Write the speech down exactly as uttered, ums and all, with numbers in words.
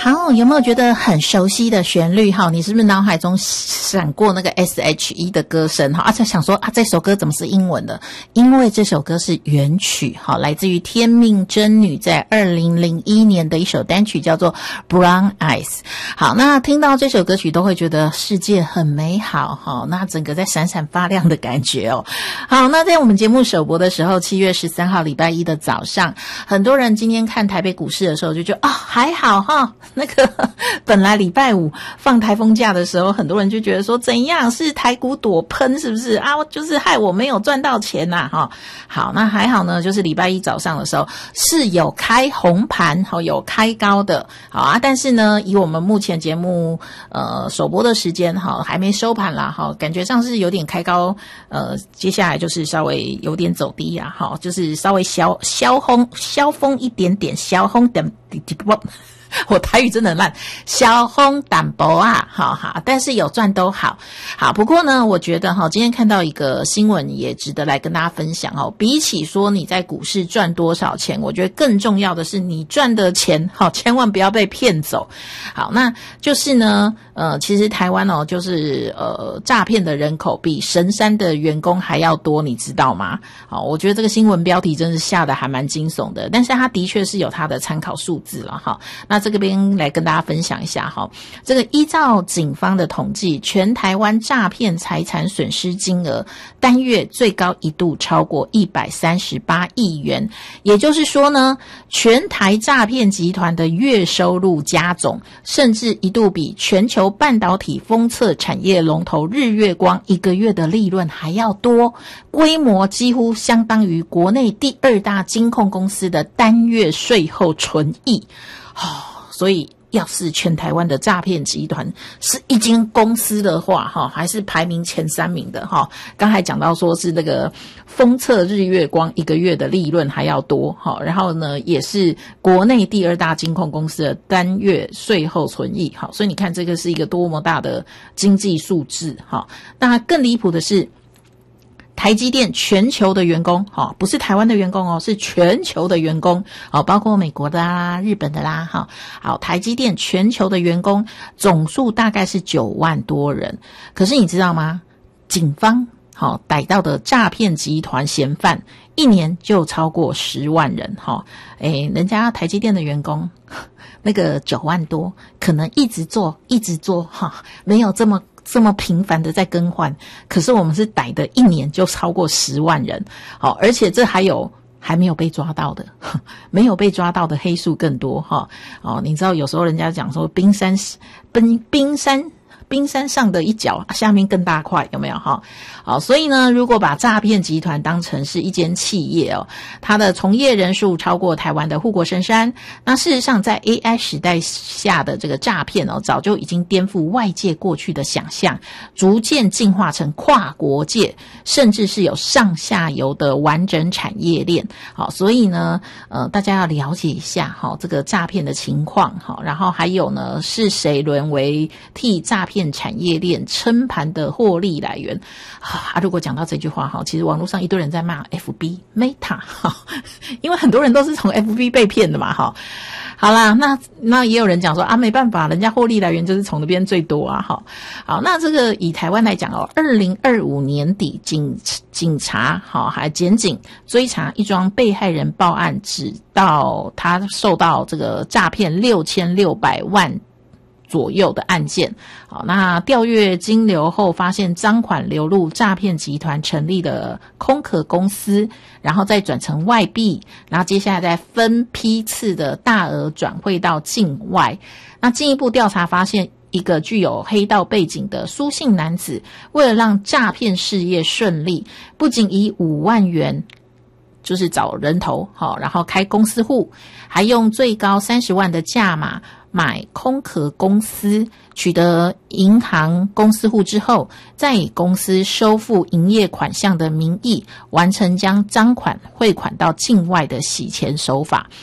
好，有没有觉得很熟悉的旋律？哈，你是不是脑海中闪过那个 S H E 的歌声？哈，而且想说啊，这首歌怎么是英文的？因为这首歌是原曲，哈，来自于天命真女在二零零一年的一首单曲，叫做 Brown Eyes。好，那听到这首歌曲都会觉得世界很美好，哈，那整个在闪闪发亮的感觉哦。好，那在我们节目首播的时候，七月十三号礼拜一的早上，很多人今天看台北股市的时候就觉得啊、哦，还好哈。那个本来礼拜五放台风假的时候，很多人就觉得说怎样是台股躲喷是不是啊？就是害我没有赚到钱呐、啊、哈。好，那还好呢，就是礼拜一早上的时候是有开红盘，好有开高的，好啊。但是呢，以我们目前节目呃首播的时间哈，还没收盘啦哈，感觉上是有点开高，呃，接下来就是稍微有点走低啊，哈，就是稍微消消风消风一点点，消风点点点。我台语真的很烂，小红淡薄啊，好好，但是有赚都好，好。不过呢，我觉得哈，今天看到一个新闻也值得来跟大家分享哦。比起说你在股市赚多少钱，我觉得更重要的是你赚的钱，好，千万不要被骗走。好，那就是呢，呃，其实台湾哦，就是呃，诈骗的人口比神山的员工还要多，你知道吗？好，我觉得这个新闻标题真是下的还蛮惊悚的，但是它的确是有它的参考数字了哈。那这个边来跟大家分享一下哈，这个依照警方的统计，全台湾诈骗财产损失金额单月最高一度超过一百三十八亿元，也就是说呢，全台诈骗集团的月收入加总，甚至一度比全球半导体封测产业龙头日月光一个月的利润还要多，规模几乎相当于国内第二大金控公司的单月税后纯益。哦，所以要是全台湾的诈骗集团是一间公司的话，哈，还是排名前三名的哈。刚才讲到说是那个封测日月光一个月的利润还要多哈，然后呢也是国内第二大金控公司的单月税后存益，好，所以你看这个是一个多么大的经济数字哈。那更离谱的是，台积电全球的员工，哈，不是台湾的员工哦，是全球的员工，哦，包括美国的啦、日本的啦，哈，好，台积电全球的员工总数大概是九万多人，可是你知道吗？警方好逮到的诈骗集团嫌犯，一年就超过十万人，哈，诶，人家台积电的员工那个九万多，可能一直做，一直做，哈，没有这么。这么频繁的在更换，可是我们是逮的一年就超过十万人，好，而且这还有还没有被抓到的，没有被抓到的黑数更多哈。哦，你知道有时候人家讲说冰山冰冰山冰山上的一角，下面更大块，有没有哈？好，所以呢，如果把诈骗集团当成是一间企业哦，它的从业人数超过台湾的护国神山，那事实上在 A I 时代下的这个诈骗哦，早就已经颠覆外界过去的想象，逐渐进化成跨国界，甚至是有上下游的完整产业链。好，所以呢，呃，大家要了解一下哈，这个诈骗的情况哈，然后还有呢，是谁沦为替诈骗产业链撑盘的获利来源？啊，如果讲到这句话哈，其实网络上一堆人在骂 F B、Meta 哈，因为很多人都是从 F B 被骗的嘛哈。好啦，那那也有人讲说啊，没办法，人家获利来源就是从那边最多啊哈。好，那这个以台湾来讲哦，二零二五年底警警察好还检警追查一桩被害人报案，指到他受到这个诈骗六千六百万。左右的案件，好，那调阅金流后发现赃款流入诈骗集团成立的空壳公司，然后再转成外币，然后接下来再分批次的大额转汇到境外。那进一步调查发现，一个具有黑道背景的苏姓男子，为了让诈骗事业顺利，不仅以五万元就是找人头，好，然后开公司户，还用最高三十万的价码买空壳公司，取得银行公司户之后，再以公司收付营业款项的名义，完成将赃款汇款到境外的洗钱手法。